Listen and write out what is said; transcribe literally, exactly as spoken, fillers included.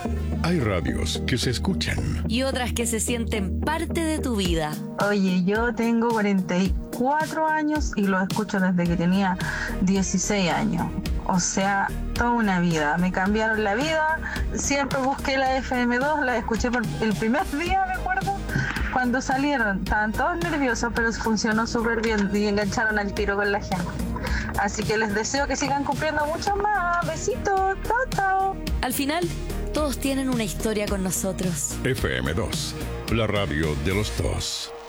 Hay radios que se escuchan y otras que se sienten parte de tu vida. Oye, yo tengo cuarenta y cuatro años y lo escucho desde que tenía dieciséis años. O sea, toda una vida. Me cambiaron la vida. Siempre busqué la F M dos, la escuché por el primer día, me acuerdo. Cuando salieron, estaban todos nerviosos, pero funcionó súper bien y engancharon al tiro con la gente. Así que les deseo que sigan cumpliendo mucho más. Besitos, chao, chao. Al final, todos tienen una historia con nosotros. F M dos, la radio de los dos.